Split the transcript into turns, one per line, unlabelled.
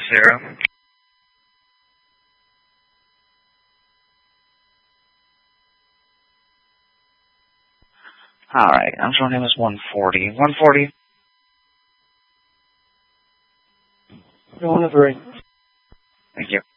0. Alright, I'm showing him as 140. 140.
Go on the 3.
Thank you.